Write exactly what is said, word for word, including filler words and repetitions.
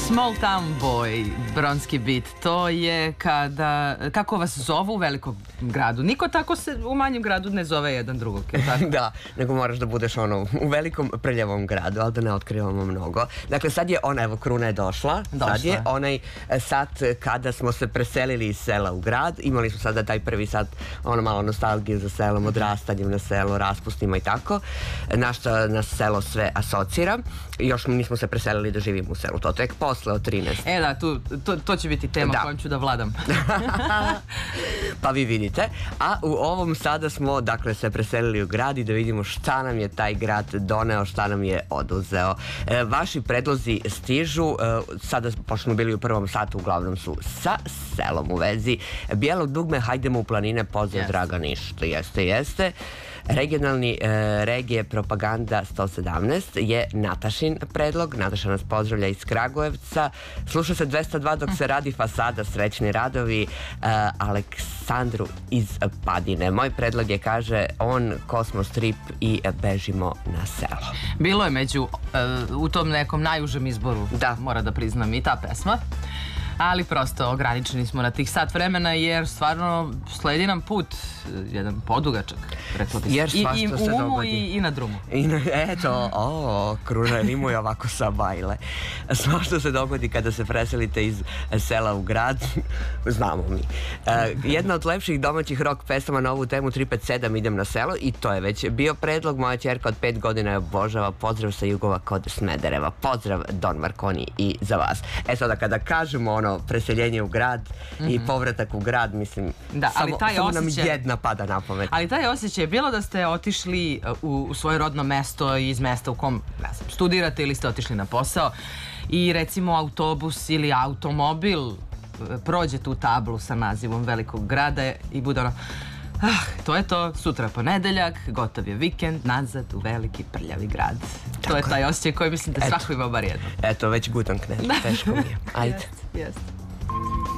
Small Town Boy, bronski bit, to je kada, kako vas zovu u velikom gradu? Niko tako se u manjem gradu ne zove jedan drugog, je tako? Da, nego moraš da budeš ono u velikom prljavom gradu, ali da ne otkrivamo mnogo. Dakle, sad je ona, evo, Kruna je došla, Došla. sad je onaj sat kada smo se preselili iz sela u grad, imali smo sada taj prvi sat, ono malo nostalgije za selom, odrastanjem na selo, raspustima i tako. Našta nas selo sve asocira, još nismo se preselili da živimo u selu, to tek posle od trinaest. E da, tu, to, to će biti tema Da. kojom ću da vladam. Pa vi vidite, a u ovom sada smo dakle se preselili u grad i da vidimo šta nam je taj grad doneo, šta nam je oduzeo. E, vaši predlozi stižu, e, sada pošto smo bili u prvom satu, uglavnom su sa selom u vezi. Bijelo dugme, hajdemo u planine, pozdrav Jeste. Draga Niš, to jeste, jeste. Regionalni e, regije propaganda sto sedamnaest je Natašin predlog. Nataša nas pozdravlja iz Kragujevca. Sluša se dvesta dva dok se radi fasada, srećni radovi. e, Aleksandru iz Padine. Moj predlog je, kaže on, Kosmos Trip i bežimo na selo. Bilo je među, e, u tom nekom najužem izboru, Da. mora da priznam, i ta pesma. Ali prosto ograničeni smo na tih sat vremena jer stvarno sledi nam put, e, jedan podugačak, rekla bi se. Jer I, svašta i se u umu dogodi. i, i na drumu. I na- eto, o, Kruna rimuje ovako sa bajle. Sve što se dogodi kada se preselite iz sela u grad, znamo mi. E, jedna od lepših domaćih rock pesama na ovu temu tri pet sedam idem na selo i to je već bio predlog. Moja ćerka od pet godina je obožava. Pozdrav sa jugova kod Smedereva. Pozdrav Don Marconi i za vas. E sada kada kažemo ono preseljenje u grad i povratak u grad, mislim, Da, ali samo, taj samo nam osjećaj- jedna pada na pamet. Ali taj osjećaj je bilo da ste otišli u, u svoje rodno mesto iz mesta u kom, ne znam, studirate ili ste otišli na posao i recimo autobus ili automobil e, prođe tu tablu sa nazivom velikog grada i bude ono, ah, to je to, sutra ponedeljak, gotov je vikend, nazad u veliki prljavi grad. To je taj osjećaj koji mislim da Eto. svako ima bar jedno. Eto, već gutan kne, teško mi je. Ajde. Jest, jest.